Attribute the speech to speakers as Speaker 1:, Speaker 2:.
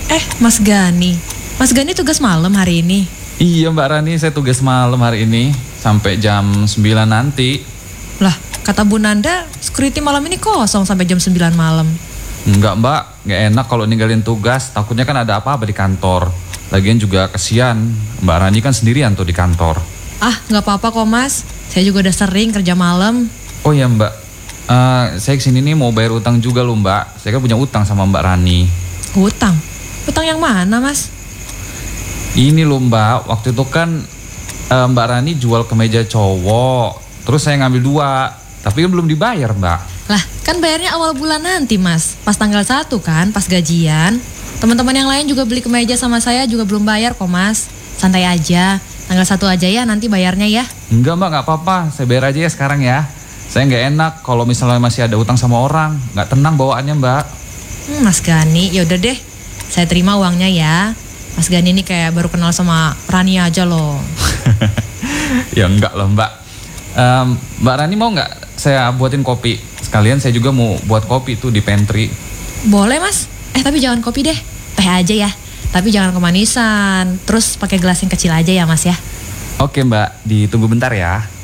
Speaker 1: Mas Gani. Mas Gani tugas malam hari ini.
Speaker 2: Iya Mbak Rani, saya tugas malam hari ini sampai jam 9 nanti.
Speaker 1: Lah, kata Bu Nanda, security malam ini kosong sampai jam 9 malam.
Speaker 2: Enggak Mbak, nggak enak kalau ninggalin tugas. Takutnya kan ada apa-apa di kantor. Lagian juga kesian, Mbak Rani kan sendirian tuh di kantor.
Speaker 1: Ah, nggak apa-apa kok Mas. Saya juga udah sering kerja malam.
Speaker 2: Oh iya Mbak, saya kesini nih mau bayar utang juga loh Mbak. Saya kan punya utang sama Mbak Rani.
Speaker 1: Hutang? Hutang yang mana Mas?
Speaker 2: Ini loh Mbak, waktu itu kan Mbak Rani jual kemeja cowok. Terus saya ngambil 2, tapi kan belum dibayar Mbak.
Speaker 1: Lah, kan bayarnya awal bulan nanti Mas. Pas tanggal 1 kan, pas gajian. Teman-teman yang lain juga beli kemeja sama saya juga belum bayar kok Mas. Santai aja, tanggal 1 aja ya nanti bayarnya ya.
Speaker 2: Enggak Mbak, nggak apa-apa. Saya bayar aja ya sekarang ya. Saya nggak enak kalau misalnya masih ada utang sama orang. Nggak tenang bawaannya Mbak.
Speaker 1: Mas Gani, yaudah deh. Saya terima uangnya ya. Mas Gani ini kayak baru kenal sama Rani aja loh.
Speaker 2: Ya enggak loh Mbak. Mbak Rani mau nggak saya buatin kopi? Sekalian saya juga mau buat kopi tuh di pantry.
Speaker 1: Boleh Mas. Tapi jangan kopi deh. Teh aja ya. Tapi jangan kemanisan. Terus pakai gelas yang kecil aja ya Mas ya.
Speaker 2: Oke Mbak, ditunggu bentar ya.